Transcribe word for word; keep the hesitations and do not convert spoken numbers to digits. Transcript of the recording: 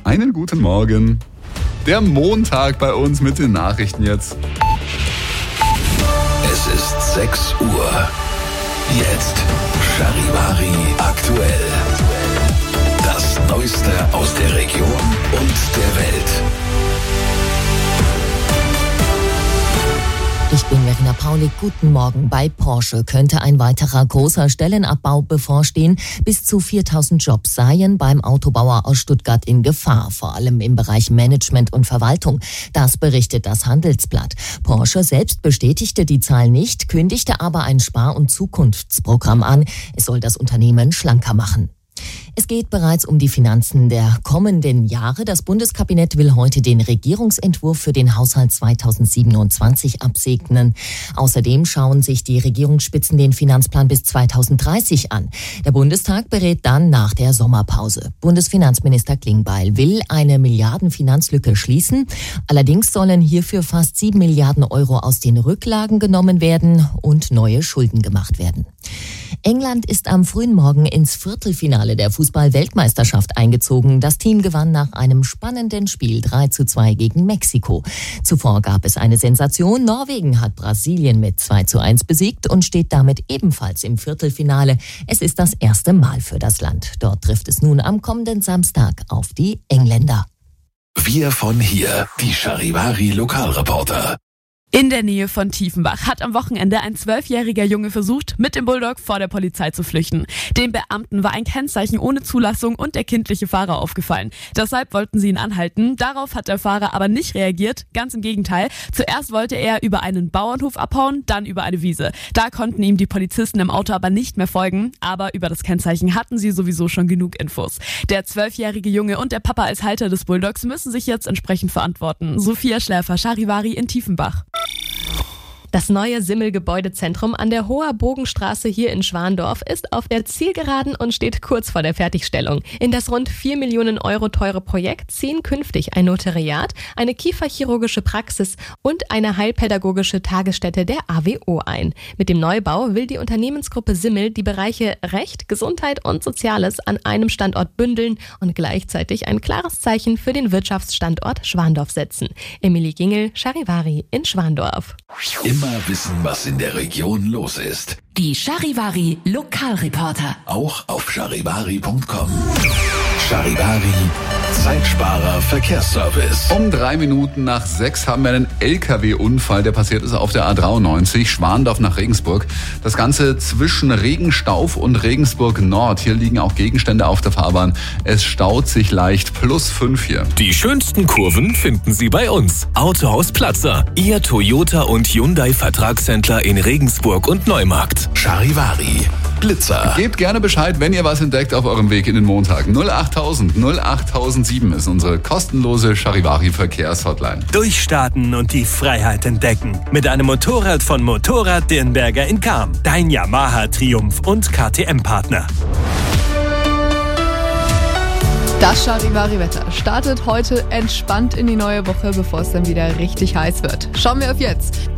einen guten Morgen. Der Montag bei uns mit den Nachrichten jetzt. Es ist sechs Uhr. Jetzt Charivari aktuell. Das Neueste aus der Region und der Welt. Ich bin Verena Paulik. Guten Morgen. Bei Porsche könnte ein weiterer großer Stellenabbau bevorstehen. Bis zu viertausend Jobs seien beim Autobauer aus Stuttgart in Gefahr, vor allem im Bereich Management und Verwaltung. Das berichtet das Handelsblatt. Porsche selbst bestätigte die Zahl nicht, kündigte aber ein Spar- und Zukunftsprogramm an. Es soll das Unternehmen schlanker machen. Es geht bereits um die Finanzen der kommenden Jahre. Das Bundeskabinett will heute den Regierungsentwurf für den Haushalt zweitausendsiebenundzwanzig absegnen. Außerdem schauen sich die Regierungsspitzen den Finanzplan bis zweitausenddreißig an. Der Bundestag berät dann nach der Sommerpause. Bundesfinanzminister Klingbeil will eine Milliardenfinanzlücke schließen. Allerdings sollen hierfür fast sieben Milliarden Euro aus den Rücklagen genommen werden und neue Schulden gemacht werden. England ist am frühen Morgen ins Viertelfinale der Fußball-Weltmeisterschaft eingezogen. Das Team gewann nach einem spannenden Spiel drei zu zwei gegen Mexiko. Zuvor gab es eine Sensation. Norwegen hat Brasilien mit zwei zu eins besiegt und steht damit ebenfalls im Viertelfinale. Es ist das erste Mal für das Land. Dort trifft es nun am kommenden Samstag auf die Engländer. Wir von hier, die Charivari Lokalreporter. In der Nähe von Tiefenbach hat am Wochenende ein zwölfjähriger Junge versucht, mit dem Bulldog vor der Polizei zu flüchten. Dem Beamten war ein Kennzeichen ohne Zulassung und der kindliche Fahrer aufgefallen. Deshalb wollten sie ihn anhalten. Darauf hat der Fahrer aber nicht reagiert, ganz im Gegenteil. Zuerst wollte er über einen Bauernhof abhauen, dann über eine Wiese. Da konnten ihm die Polizisten im Auto aber nicht mehr folgen, aber über das Kennzeichen hatten sie sowieso schon genug Infos. Der zwölfjährige Junge und der Papa als Halter des Bulldogs müssen sich jetzt entsprechend verantworten. Sophia Schläfer, Charivari in Tiefenbach. Das neue Simmel-Gebäudezentrum an der Hoher Bogenstraße hier in Schwandorf ist auf der Zielgeraden und steht kurz vor der Fertigstellung. In das rund vier Millionen Euro teure Projekt ziehen künftig ein Notariat, eine kieferchirurgische Praxis und eine heilpädagogische Tagesstätte der A W O ein. Mit dem Neubau will die Unternehmensgruppe Simmel die Bereiche Recht, Gesundheit und Soziales an einem Standort bündeln und gleichzeitig ein klares Zeichen für den Wirtschaftsstandort Schwandorf setzen. Emilie Gingel, Charivari in Schwandorf. Immer wissen, was in der Region los ist. Die Charivari Lokalreporter. Auch auf charivari punkt com. Charivari, Zeitsparer Verkehrsservice. Um drei Minuten nach sechs haben wir einen L K W-Unfall, der passiert ist auf der A dreiundneunzig, Schwandorf nach Regensburg. Das Ganze zwischen Regenstauf und Regensburg Nord. Hier liegen auch Gegenstände auf der Fahrbahn. Es staut sich leicht, plus fünf hier. Die schönsten Kurven finden Sie bei uns. Autohaus Platzer, Ihr Toyota und Hyundai Vertragshändler in Regensburg und Neumarkt. Charivari, Blitzer. Gebt gerne Bescheid, wenn ihr was entdeckt auf eurem Weg in den Montag. null achttausend null achttausendsieben ist unsere kostenlose Charivari Verkehrshotline. Durchstarten und die Freiheit entdecken. Mit einem Motorrad von Motorrad Dirnberger in Cham. Dein Yamaha Triumph und K T M-Partner. Das Charivari-Wetter startet heute entspannt in die neue Woche, bevor es dann wieder richtig heiß wird. Schauen wir auf jetzt.